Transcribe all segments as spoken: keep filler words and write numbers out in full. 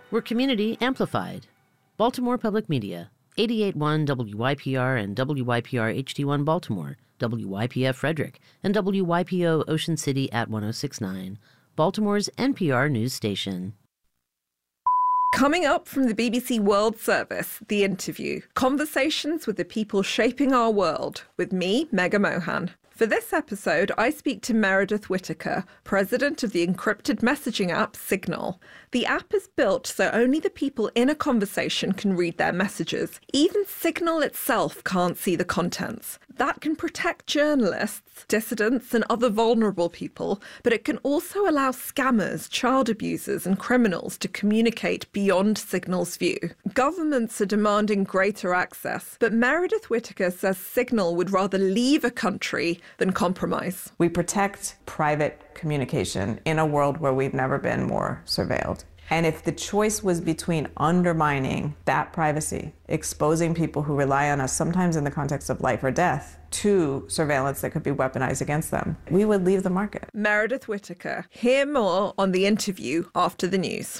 We're community amplified. Baltimore Public Media, eighty-eight point one W Y P R and W Y P R H D one Baltimore, W Y P F Frederick, and W Y P O Ocean City at one oh six point nine, Baltimore's N P R news station. Coming up from the B B C World Service, The Interview. Conversations with the people shaping our world, with me, Mega Mohan. For this episode, I speak to Meredith Whittaker, president of the encrypted messaging app Signal. The app is built so only the people in a conversation can read their messages. Even Signal itself can't see the contents. That can protect journalists, dissidents, and other vulnerable people, but it can also allow scammers, child abusers, and criminals to communicate beyond Signal's view. Governments are demanding greater access, but Meredith Whittaker says Signal would rather leave a country than compromise. We protect private communication in a world where we've never been more surveilled. And if the choice was between undermining that privacy, exposing people who rely on us, sometimes in the context of life or death, to surveillance that could be weaponized against them, we would leave the market. Meredith Whittaker. Hear more on The Interview after the news.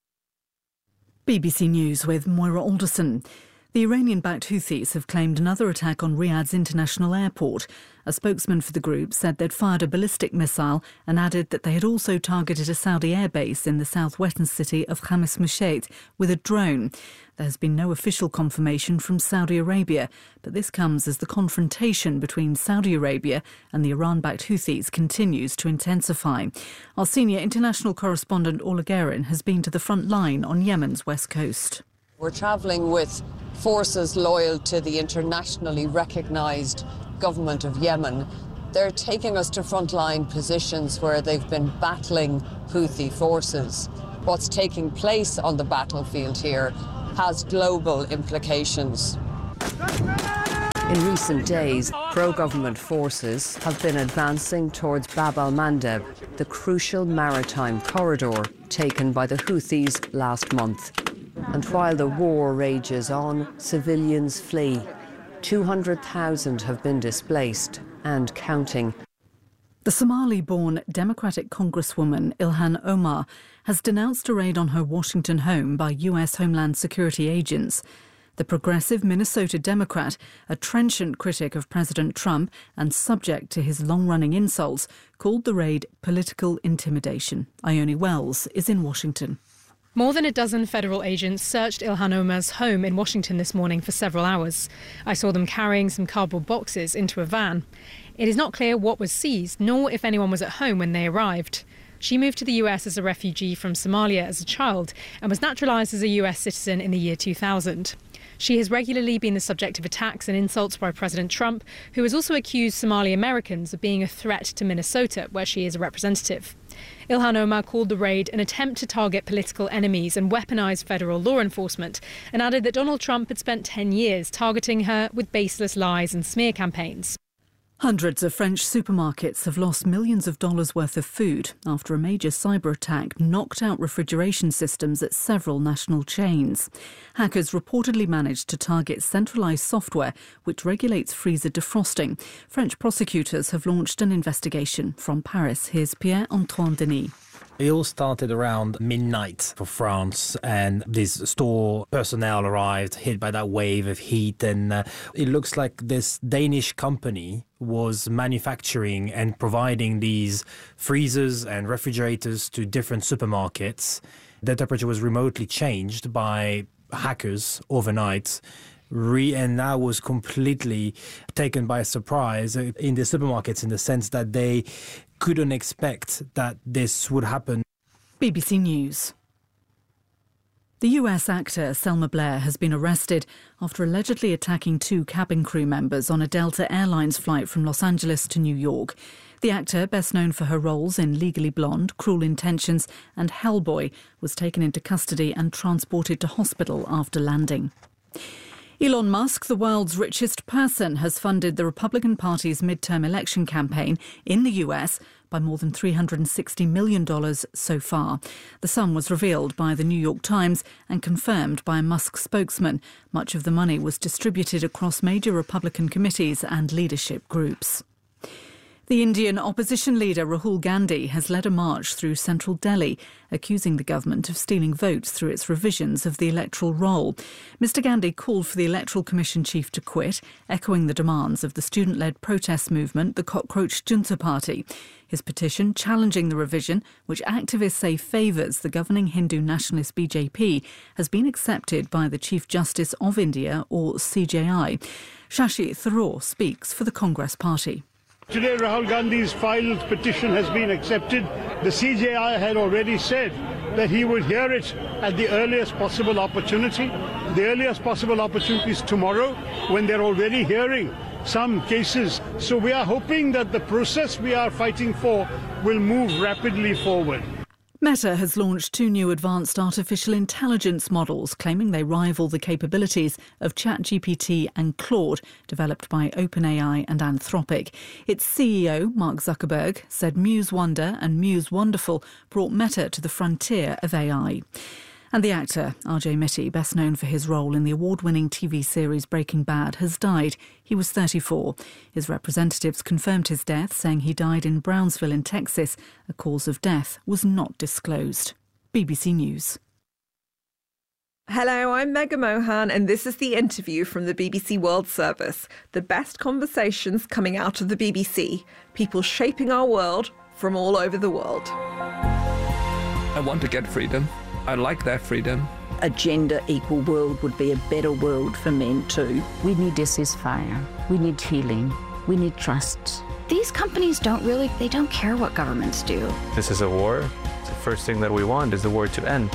B B C News with Moira Alderson. The Iranian-backed Houthis have claimed another attack on Riyadh's international airport. A spokesman for the group said they'd fired a ballistic missile and added that they had also targeted a Saudi airbase in the southwestern city of Khamis Musheit with a drone. There has been no official confirmation from Saudi Arabia, but this comes as the confrontation between Saudi Arabia and the Iran-backed Houthis continues to intensify. Our senior international correspondent Orla Guerin has been to the front line on Yemen's west coast. We're travelling with forces loyal to the internationally recognised government of Yemen. They're taking us to frontline positions where they've been battling Houthi forces. What's taking place on the battlefield here has global implications. In recent days, pro-government forces have been advancing towards Bab al-Mandeb, the crucial maritime corridor taken by the Houthis last month. And while the war rages on, civilians flee. two hundred thousand have been displaced and counting. The Somali-born Democratic Congresswoman Ilhan Omar has denounced a raid on her Washington home by U S Homeland Security agents. The progressive Minnesota Democrat, a trenchant critic of President Trump and subject to his long-running insults, called the raid political intimidation. Ione Wells is in Washington. More than a dozen federal agents searched Ilhan Omar's home in Washington this morning for several hours. I saw them carrying some cardboard boxes into a van. It is not clear what was seized, nor if anyone was at home when they arrived. She moved to the U S as a refugee from Somalia as a child and was naturalised as a U S citizen in the year two thousand. She has regularly been the subject of attacks and insults by President Trump, who has also accused Somali Americans of being a threat to Minnesota, where she is a representative. Ilhan Omar called the raid an attempt to target political enemies and weaponise federal law enforcement, and added that Donald Trump had spent ten years targeting her with baseless lies and smear campaigns. Hundreds of French supermarkets have lost millions of dollars worth of food after a major cyber attack knocked out refrigeration systems at several national chains. Hackers reportedly managed to target centralised software which regulates freezer defrosting. French prosecutors have launched an investigation. From Paris, here's Pierre-Antoine Denis. It all started around midnight for France, and this store personnel arrived, hit by that wave of heat, and uh, it looks like this Danish company was manufacturing and providing these freezers and refrigerators to different supermarkets. The temperature was remotely changed by hackers overnight. Re- and that was completely taken by surprise in the supermarkets, in the sense that they couldn't expect that this would happen. B B C News. The U S actor Selma Blair has been arrested after allegedly attacking two cabin crew members on a Delta Airlines flight from Los Angeles to New York. The actor, best known for her roles in Legally Blonde, Cruel Intentions and Hellboy, was taken into custody and transported to hospital after landing. Elon Musk, the world's richest person, has funded the Republican Party's midterm election campaign in the U S by more than three hundred sixty million dollars so far. The sum was revealed by the New York Times and confirmed by a Musk spokesman. Much of the money was distributed across major Republican committees and leadership groups. The Indian opposition leader Rahul Gandhi has led a march through central Delhi, accusing the government of stealing votes through its revisions of the electoral roll. Mister Gandhi called for the Electoral Commission chief to quit, echoing the demands of the student-led protest movement, the Cockroach Junta Party. His petition challenging the revision, which activists say favours the governing Hindu nationalist B J P, has been accepted by the Chief Justice of India, or C J I. Shashi Tharoor speaks for the Congress Party. Today, Rahul Gandhi's filed petition has been accepted. The C J I had already said that he would hear it at the earliest possible opportunity. The earliest possible opportunity is tomorrow, when they're already hearing some cases. So we are hoping that the process we are fighting for will move rapidly forward. Meta has launched two new advanced artificial intelligence models, claiming they rival the capabilities of ChatGPT and Claude, developed by OpenAI and Anthropic. Its C E O, Mark Zuckerberg, said Muse Wonder and Muse Wonderful brought Meta to the frontier of A I. And the actor, R J Mitte, best known for his role in the award-winning T V series Breaking Bad, has died. He was thirty-four. His representatives confirmed his death, saying he died in Brownsville in Texas. A cause of death was not disclosed. B B C News. Hello, I'm Mega Mohan, and this is The Interview from the B B C World Service. The best conversations coming out of the B B C. People shaping our world from all over the world. I want to get freedom. I like that freedom. A gender equal world would be a better world for men too. We need a ceasefire. We need healing. We need trust. These companies don't really, they don't care what governments do. This is a war. The first thing that we want is the war to end.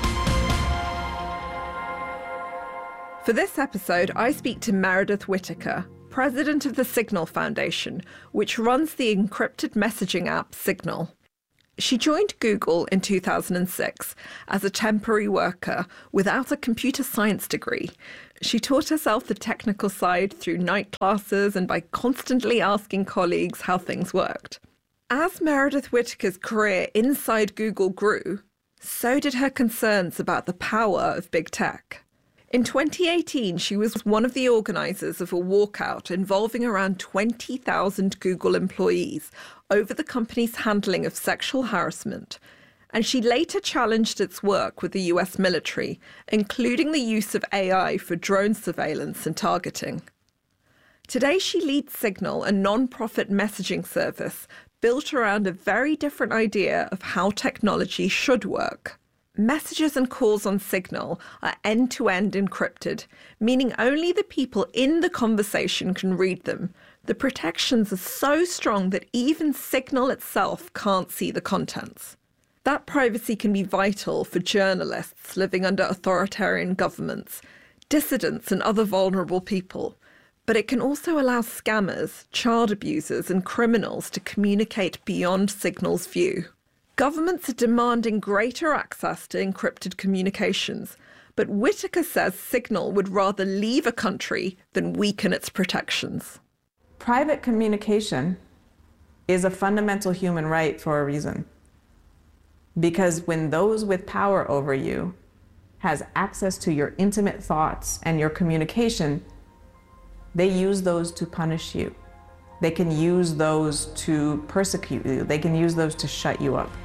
For this episode, I speak to Meredith Whittaker, president of the Signal Foundation, which runs the encrypted messaging app Signal. She joined Google in two thousand six as a temporary worker without a computer science degree. She taught herself the technical side through night classes and by constantly asking colleagues how things worked. As Meredith Whittaker's career inside Google grew, so did her concerns about the power of big tech. In twenty eighteen, she was one of the organisers of a walkout involving around twenty thousand Google employees over the company's handling of sexual harassment, and she later challenged its work with the U S military, including the use of A I for drone surveillance and targeting. Today she leads Signal, a non-profit messaging service built around a very different idea of how technology should work. Messages and calls on Signal are end-to-end encrypted, meaning only the people in the conversation can read them. The protections are so strong that even Signal itself can't see the contents. That privacy can be vital for journalists living under authoritarian governments, dissidents and other vulnerable people. But it can also allow scammers, child abusers and criminals to communicate beyond Signal's view. Governments are demanding greater access to encrypted communications, but Whittaker says Signal would rather leave a country than weaken its protections. Private communication is a fundamental human right for a reason. Because when those with power over you has access to your intimate thoughts and your communication, they use those to punish you. They can use those to persecute you. They can use those to shut you up.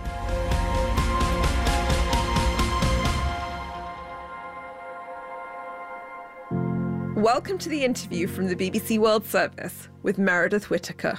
Welcome to The Interview from the B B C World Service with Meredith Whittaker.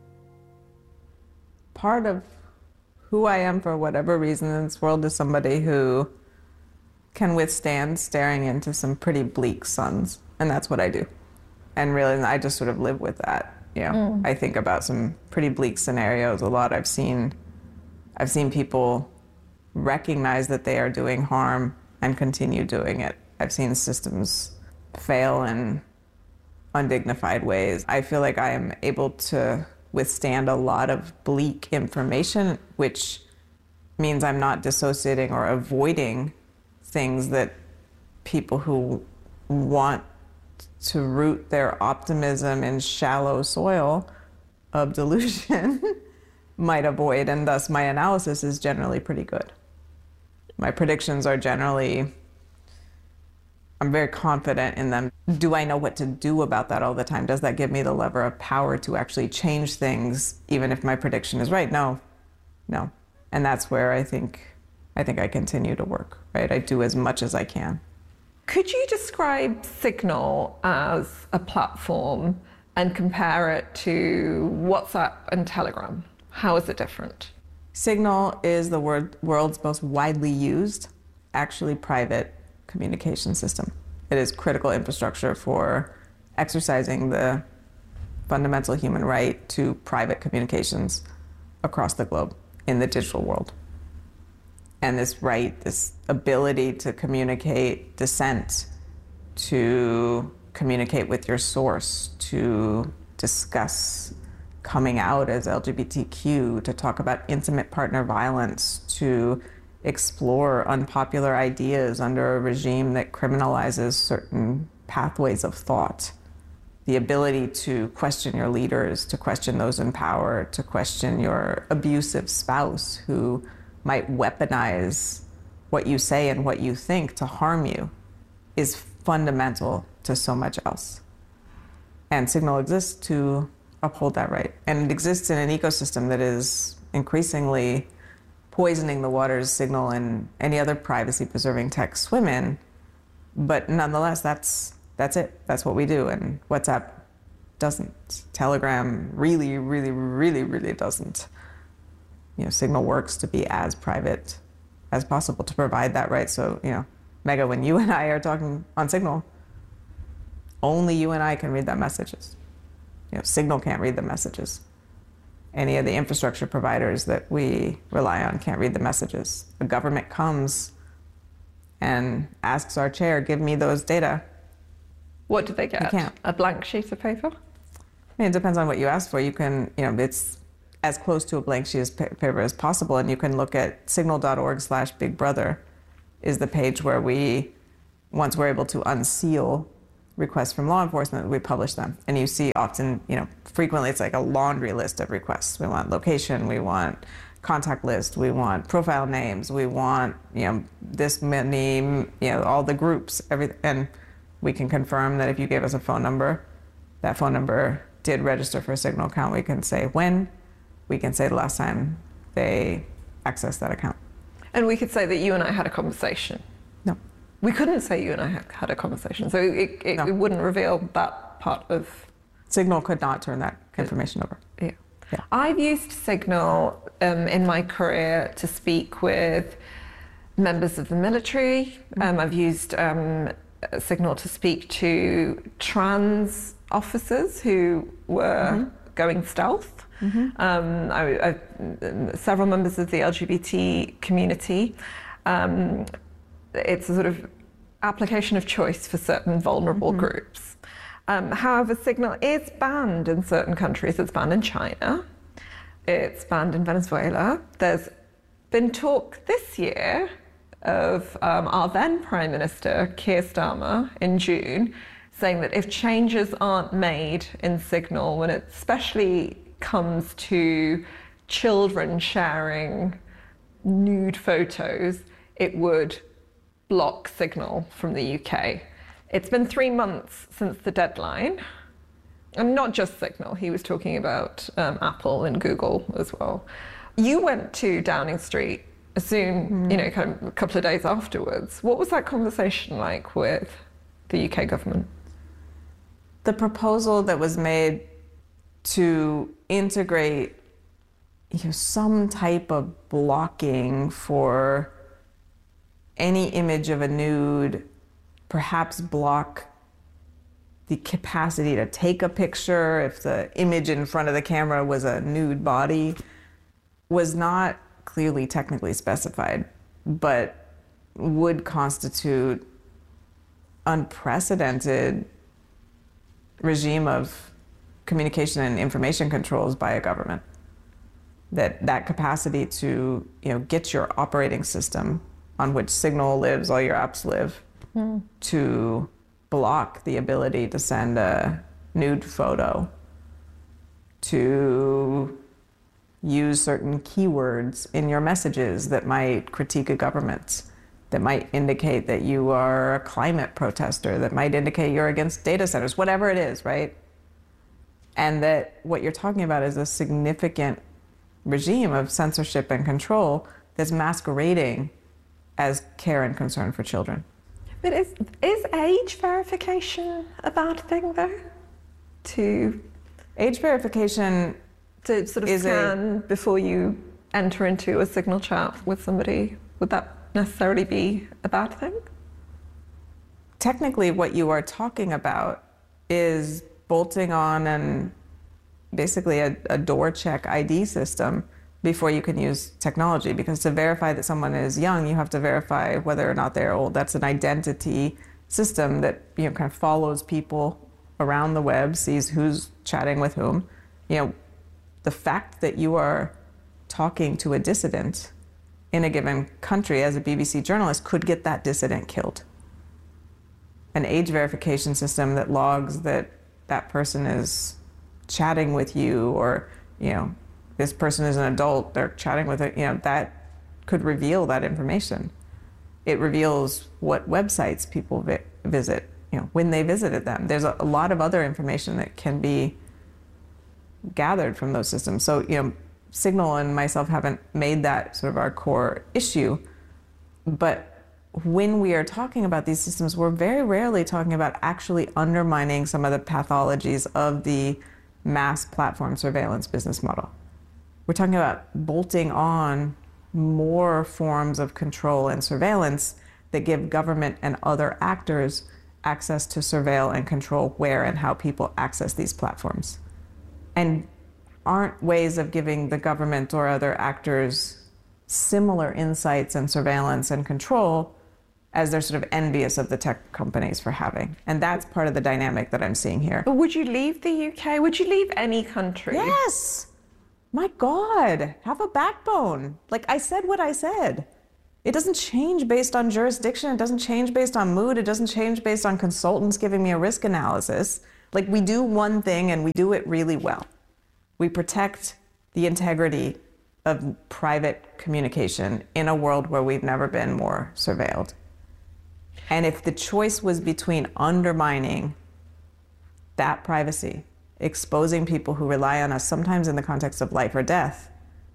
Part of who I am for whatever reason in this world is somebody who can withstand staring into some pretty bleak suns. And that's what I do. And really, I just sort of live with that. You know, mm. I think about some pretty bleak scenarios a lot. I've seen, I've seen people recognize that they are doing harm and continue doing it. I've seen systems fail in undignified ways. I feel like I am able to withstand a lot of bleak information, which means I'm not dissociating or avoiding things that people who want to root their optimism in shallow soil of delusion might avoid, and thus my analysis is generally pretty good. My predictions are generally I'm very confident in them. Do I know what to do about that all the time? Does that give me the lever of power to actually change things, even if my prediction is right? No, no. And that's where I think, I think I continue to work, right? I do as much as I can. Could you describe Signal as a platform and compare it to WhatsApp and Telegram? How is it different? Signal is the word, world's most widely used, actually private communication system. It is critical infrastructure for exercising the fundamental human right to private communications across the globe in the digital world. And this right, this ability to communicate dissent, to communicate with your source, to discuss coming out as L G B T Q, to talk about intimate partner violence, to explore unpopular ideas under a regime that criminalizes certain pathways of thought. The ability to question your leaders, to question those in power, to question your abusive spouse who might weaponize what you say and what you think to harm you, is fundamental to so much else. And Signal exists to uphold that right. And it exists in an ecosystem that is increasingly poisoning the waters Signal and any other privacy-preserving tech swim in. But nonetheless, that's that's it. That's what we do. And WhatsApp doesn't. Telegram really, really, really, really doesn't. You know, Signal works to be as private as possible to provide that right. So, you know, Mega, when you and I are talking on Signal, only you and I can read that messages. You know, Signal can't read the messages. Any of the infrastructure providers that we rely on can't read the messages. The government comes and asks our chair, give me those data. What do they get? They can't. A blank sheet of paper? I mean, it depends on what you ask for. You can, you know, it's as close to a blank sheet of paper as possible, and you can look at signal.org slash big brother is the page where we, once we're able to unseal requests from law enforcement, we publish them. And you see often, you know, frequently it's like a laundry list of requests. We want location, we want contact list, we want profile names, we want, you know, this many, you know, all the groups, everything. And we can confirm that if you gave us a phone number, that phone number did register for a Signal account. We can say when, we can say the last time they accessed that account. And we could say that you and I had a conversation. No. We couldn't say you and I had a conversation, so it, it, no. it wouldn't reveal that part of... Signal could not turn that information over. Yeah. yeah. I've used Signal um, in my career to speak with members of the military. Mm-hmm. Um, I've used um, Signal to speak to trans officers who were mm-hmm. going stealth. Mm-hmm. Um, I, I, several members of the L G B T community. Um, it's a sort of application of choice for certain vulnerable mm-hmm. groups. Um, however, Signal is banned in certain countries. It's banned in China. It's banned in Venezuela. There's been talk this year of um, our then Prime Minister, Keir Starmer, in June, saying that if changes aren't made in Signal, when it especially comes to children sharing nude photos, it would block Signal from the U K. It's been three months since the deadline, and not just Signal. He was talking about um, Apple and Google as well. You went to Downing Street soon, mm. you know, kind of a couple of days afterwards. What was that conversation like with the U K government? The proposal that was made to integrate, you know, some type of blocking for any image of a nude, perhaps block the capacity to take a picture if the image in front of the camera was a nude body, was not clearly technically specified, but would constitute unprecedented regime of communication and information controls by a government. That that capacity to, you know, get your operating system on which Signal lives, all your apps live, mm. to block the ability to send a nude photo, to use certain keywords in your messages that might critique a government, that might indicate that you are a climate protester, that might indicate you're against data centers, whatever it is, right? And that what you're talking about is a significant regime of censorship and control that's masquerading as care and concern for children. But is, is age verification a bad thing, though? To age verification to sort of is scan a, before you enter into a Signal chat with somebody, would that necessarily be a bad thing? Technically, what you are talking about is bolting on and basically a, a door check I D system before you can use technology, because to verify that someone is young, you have to verify whether or not they're old. That's an identity system that, you know, kind of follows people around the web, sees who's chatting with whom. You know, the fact that you are talking to a dissident in a given country as a B B C journalist could get that dissident killed. An age verification system that logs that that person is chatting with you, or, you know, this person is an adult, they're chatting with it, you know, that could reveal that information. It reveals what websites people vi- visit, you know, when they visited them. There's a, a lot of other information that can be gathered from those systems. So, you know, Signal and myself haven't made that sort of our core issue, but when we are talking about these systems, we're very rarely talking about actually undermining some of the pathologies of the mass platform surveillance business model. We're talking about bolting on more forms of control and surveillance that give government and other actors access to surveil and control where and how people access these platforms, and aren't ways of giving the government or other actors similar insights and surveillance and control as they're sort of envious of the tech companies for having. And that's part of the dynamic that I'm seeing here. But would you leave the U K? Would you leave any country? Yes! My God, have a backbone. Like, I said what I said. It doesn't change based on jurisdiction. It doesn't change based on mood. It doesn't change based on consultants giving me a risk analysis. Like, we do one thing and we do it really well. We protect the integrity of private communication in a world where we've never been more surveilled. And if the choice was between undermining that privacy, exposing people who rely on us, sometimes in the context of life or death,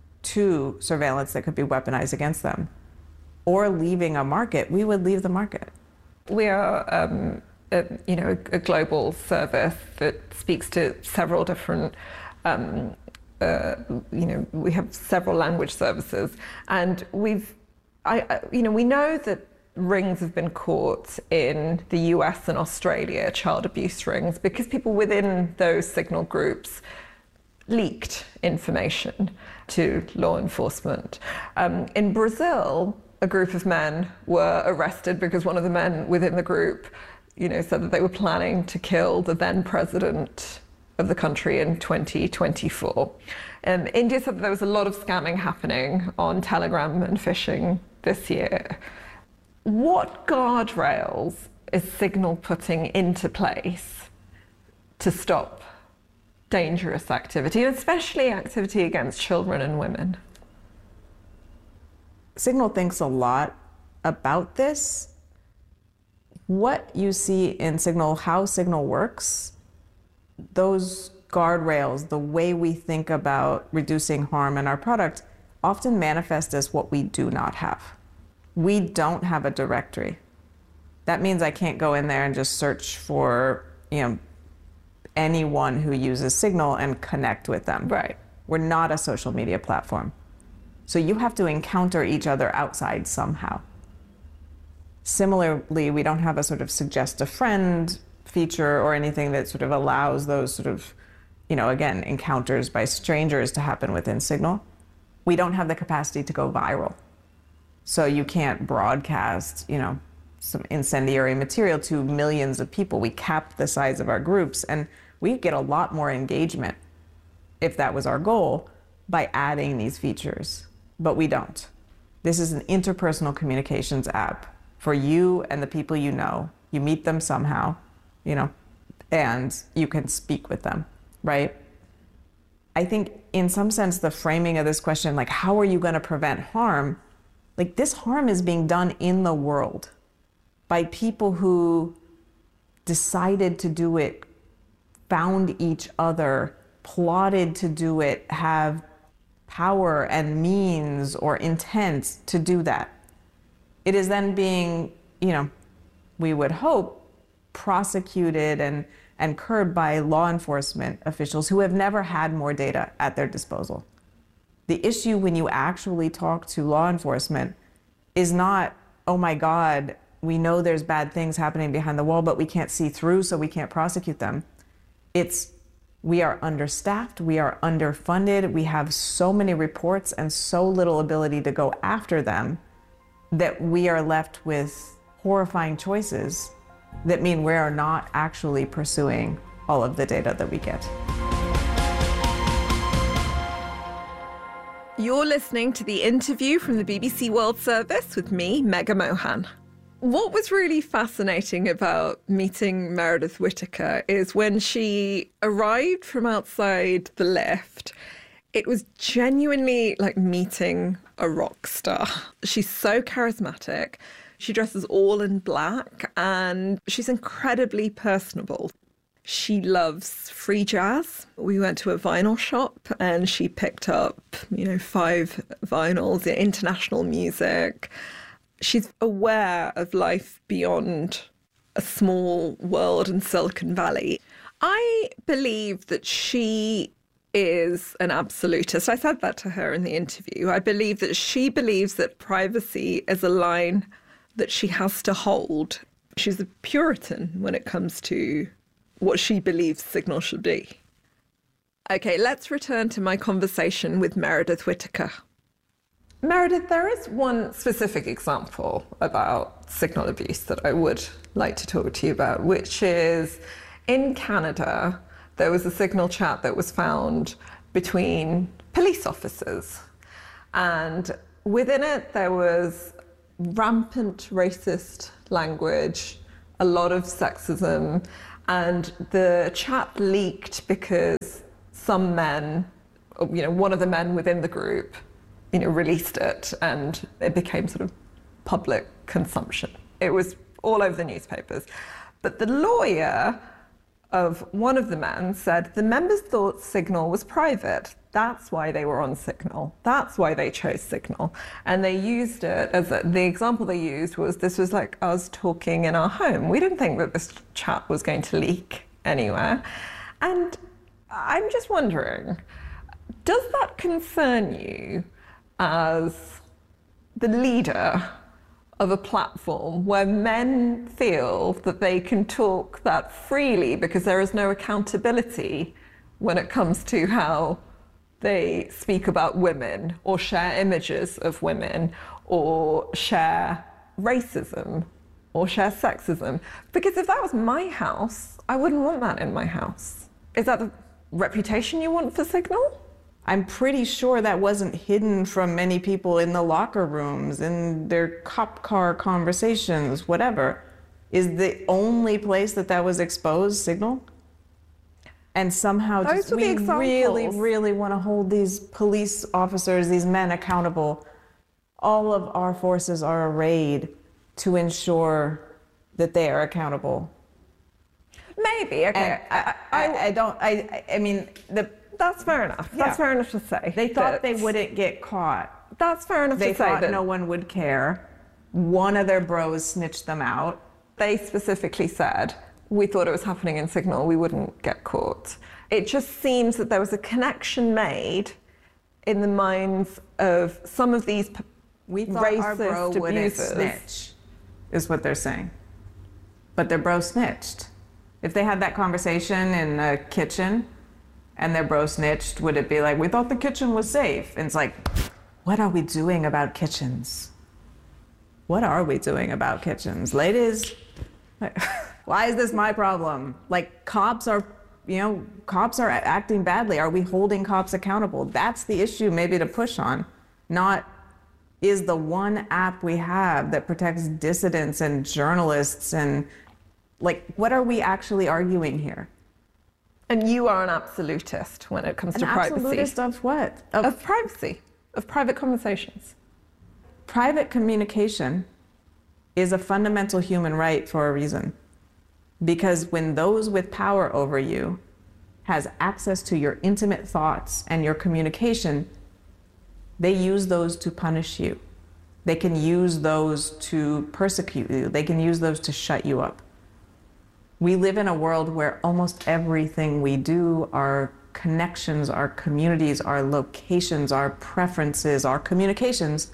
to surveillance that could be weaponized against them, or leaving a market, we would leave the market. We are, um, a, you know, a global service that speaks to several different Um, uh, you know, we have several language services, and we've, I, I, you know, we know that rings have been caught in the U S and Australia, child abuse rings, because people within those Signal groups leaked information to law enforcement. Um, in Brazil, a group of men were arrested because one of the men within the group, you know, said that they were planning to kill the then president of the country in twenty twenty-four. Um, India said that there was a lot of scamming happening on Telegram and phishing this year. What guardrails is Signal putting into place to stop dangerous activity, especially activity against children and women? Signal thinks a lot about this. What you see in Signal, how Signal works, those guardrails, the way we think about reducing harm in our product, often manifest as what we do not have. We don't have a directory. That means I can't go in there and just search for, you know, anyone who uses Signal and connect with them. Right. We're not a social media platform. So you have to encounter each other outside somehow. Similarly, we don't have a sort of suggest a friend feature or anything that sort of allows those sort of, you know, again, encounters by strangers to happen within Signal. We don't have the capacity to go viral. So you can't broadcast, you know, some incendiary material to millions of people. We cap the size of our groups, and we get a lot more engagement, if that was our goal, by adding these features. But we don't. This is an interpersonal communications app for you and the people you know. You meet them somehow, you know, and you can speak with them, right? I think in some sense, the framing of this question, like, how are you going to prevent harm, Like, this harm is being done in the world by people who decided to do it, found each other, plotted to do it, have power and means or intent to do that. It is then being, you know, we would hope, prosecuted and, and curbed by law enforcement officials who have never had more data at their disposal. The issue when you actually talk to law enforcement is not, oh my God, we know there's bad things happening behind the wall, but we can't see through, so we can't prosecute them. It's, we are understaffed, we are underfunded, we have so many reports and so little ability to go after them that we are left with horrifying choices that mean we are not actually pursuing all of the data that we get. You're listening to the interview from the B B C World Service with me, Mega Mohan. What was really fascinating about meeting Meredith Whittaker is when she arrived from outside the lift, it was genuinely like meeting a rock star. She's so charismatic. She dresses all in black and she's incredibly personable. She loves free jazz. We went to a vinyl shop and she picked up, you know, five vinyls, international music. She's aware of life beyond a small world in Silicon Valley. I believe that she is an absolutist. I said that to her in the interview. I believe that she believes that privacy is a line that she has to hold. She's a Puritan when it comes to what she believes Signal should be. Okay, let's return to my conversation with Meredith Whittaker. Meredith, there is one specific example about signal abuse that I would like to talk to you about, which is in Canada, there was a signal chat that was found between police officers. And within it, there was rampant racist language, a lot of sexism, and the chat leaked because some men, you know, one of the men within the group, you know, released it and it became sort of public consumption. It was all over the newspapers. But the lawyer of one of the men said the members thought Signal was private. That's why they were on Signal. That's why they chose Signal. And they used it as a, the example they used was this was like us talking in our home. We didn't think that this chat was going to leak anywhere. And I'm just wondering, does that concern you as the leader of a platform where men feel that they can talk that freely because there is no accountability when it comes to how they speak about women or share images of women or share racism or share sexism? Because if that was my house, I wouldn't want that in my house. Is that the reputation you want for Signal? I'm pretty sure that wasn't hidden from many people in the locker rooms, in their cop car conversations, whatever. Is the only place that that was exposed Signal? And somehow just, we really, really want to hold these police officers, these men accountable. All of our forces are arrayed to ensure that they are accountable. Maybe, okay. I, I, I don't, I, I mean, the... That's fair enough. Yeah. That's fair enough to say. They thought they wouldn't get caught. That's fair enough they to say. They thought that no one would care. One of their bros snitched them out. They specifically said, we thought it was happening in Signal, we wouldn't get caught. It just seems that there was a connection made in the minds of some of these p- we thought racist our bro abusers. Wouldn't snitch, is what they're saying. But their bro snitched. If they had that conversation in the kitchen, and their bro snitched, would it be like, we thought the kitchen was safe? And it's like, what are we doing about kitchens? What are we doing about kitchens? Ladies, why is this my problem? Like, cops are, you know, cops are acting badly. Are we holding cops accountable? That's the issue maybe to push on. Not, is the one app we have that protects dissidents and journalists and, like, what are we actually arguing here? And you are an absolutist when it comes an to privacy. An absolutist of what? Of, of privacy, of private conversations. private communication is a fundamental human right for a reason. Because when those with power over you has access to your intimate thoughts and your communication, they use those to punish you. They can use those to persecute you. They can use those to shut you up. We live in a world where almost everything we do, our connections, our communities, our locations, our preferences, our communications,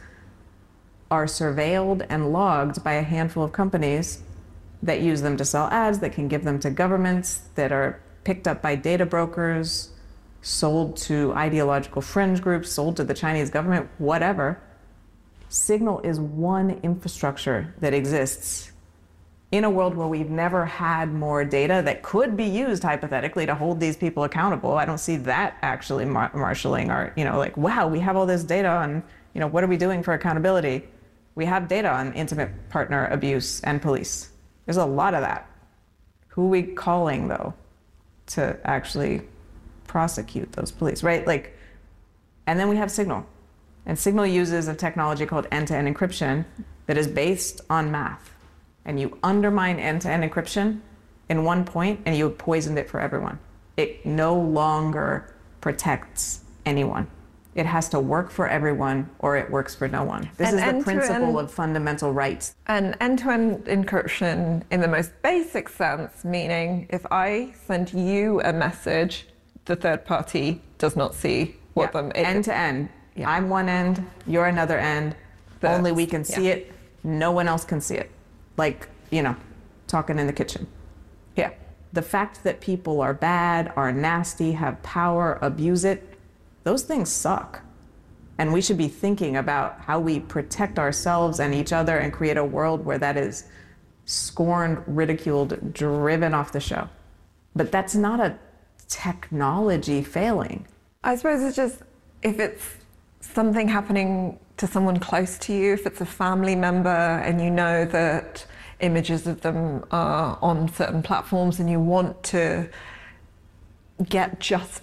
are surveilled and logged by a handful of companies that use them to sell ads, that can give them to governments, that are picked up by data brokers, sold to ideological fringe groups, sold to the Chinese government, whatever. Signal is one infrastructure that exists in a world where we've never had more data that could be used hypothetically to hold these people accountable. I don't see that actually mar- marshaling or, you know, like, wow, we have all this data on, you know, what are we doing for accountability? We have data on intimate partner abuse and police. There's a lot of that. Who are we calling, though, to actually prosecute those police, right? Like, and then we have Signal. And Signal uses a technology called end-to-end encryption that is based on math. And you undermine end-to-end encryption in one point and you have poisoned it for everyone. It no longer protects anyone. It has to work for everyone or it works for no one. This And is the end-to-end- principle of fundamental rights. And end-to-end encryption in the most basic sense, meaning if I send you a message, the third party does not see what Yeah. them... End to end. I'm one end, you're another end. Only we can see yeah. it. No one else can see it. Like, you know, talking in the kitchen. Yeah. The fact that people are bad, are nasty, have power, abuse it, those things suck. And we should be thinking about how we protect ourselves and each other and create a world where that is scorned, ridiculed, driven off the show. But that's not a technology failing. I suppose it's just, if it's something happening to someone close to you, if it's a family member and you know that images of them are on certain platforms and you want to get justice